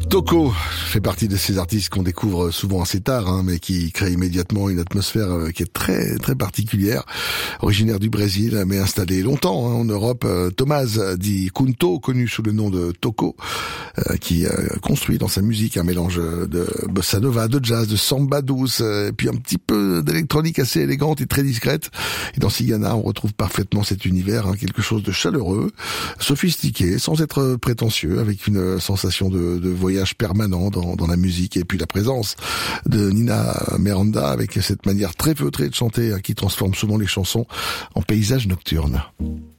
Toko fait partie de ces artistes qu'on découvre souvent assez tard, mais qui créent immédiatement une atmosphère qui est très très particulière. Originaire du Brésil, mais installé longtemps en Europe, Thomaz Di Kunto, connu sous le nom de Toko, qui construit dans sa musique un mélange de bossa nova, de jazz, de samba douce, et puis un petit peu d'électronique assez élégante et très discrète. Et dans Sigana, on retrouve parfaitement cet univers, quelque chose de chaleureux, sophistiqué, sans être prétentieux, avec une sensation de voyage permanent dans la musique, et puis la présence de Nina Miranda avec cette manière très feutrée de chanter qui transforme souvent les chansons en paysages nocturnes.